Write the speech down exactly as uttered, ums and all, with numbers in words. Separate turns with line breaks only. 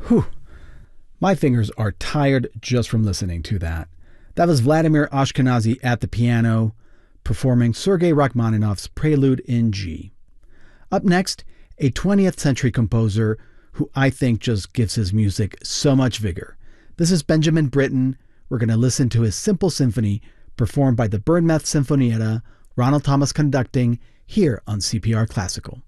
Whew. My fingers are tired just from listening to that. That was Vladimir Ashkenazy at the piano, performing Sergei Rachmaninoff's Prelude in G. Up next, a twentieth century composer who I think just gives his music so much vigor. This is Benjamin Britten. We're going to listen to his Simple Symphony, performed by the Burnmouth Sinfonietta, Ronald Thomas conducting, here on C P R Classical.